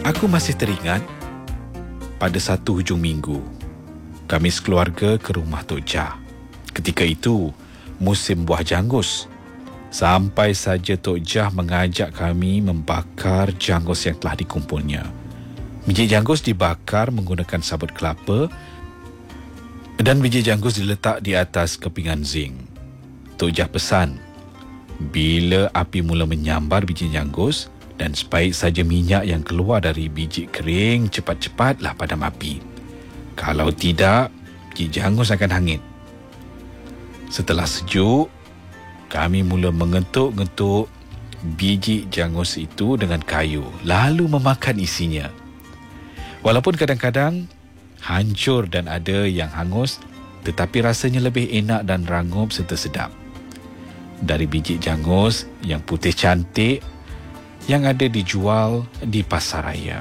Aku masih teringat pada satu hujung minggu, kami sekeluarga ke rumah Tok Jah. Ketika itu, musim buah janggus. Sampai saja Tok Jah mengajak kami membakar janggus yang telah dikumpulnya. Biji janggus dibakar menggunakan sabut kelapa dan biji janggus diletak di atas kepingan zinc. Tok Jah pesan, bila api mula menyambar biji janggus dan sebaik saja minyak yang keluar dari biji kering, cepat-cepatlah padam api. Kalau tidak, biji janggus akan hangit. Setelah sejuk, kami mula mengetuk-ngetuk biji janggus itu dengan kayu, lalu memakan isinya. Walaupun kadang-kadang hancur dan ada yang hangus, tetapi rasanya lebih enak dan rangup serta sedap. Dari biji janggus yang putih cantik yang ada dijual di pasar raya.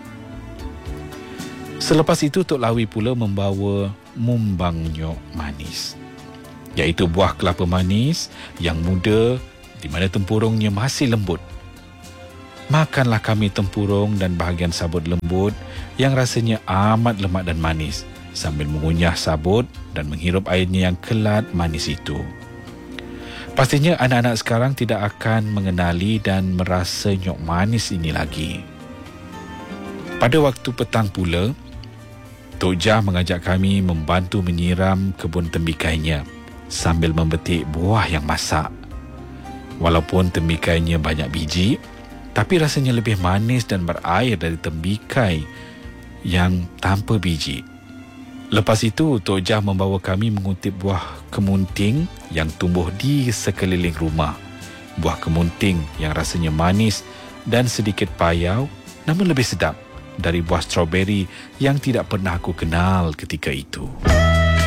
Selepas itu, Tok Lawi pula membawa mumbang nyok manis, iaitu buah kelapa manis yang muda di mana tempurungnya masih lembut. Makanlah kami tempurung dan bahagian sabut lembut yang rasanya amat lemak dan manis sambil mengunyah sabut dan menghirup airnya yang kelat manis itu. Pastinya anak-anak sekarang tidak akan mengenali dan merasa nyok manis ini lagi. Pada waktu petang pula, Tok Jah mengajak kami membantu menyiram kebun tembikainya sambil memetik buah yang masak. Walaupun tembikainya banyak biji, tapi rasanya lebih manis dan berair dari tembikai yang tanpa biji. Lepas itu, Tok Jah membawa kami mengutip buah kemunting yang tumbuh di sekeliling rumah. Buah kemunting yang rasanya manis dan sedikit payau, namun lebih sedap dari buah stroberi yang tidak pernah aku kenal ketika itu.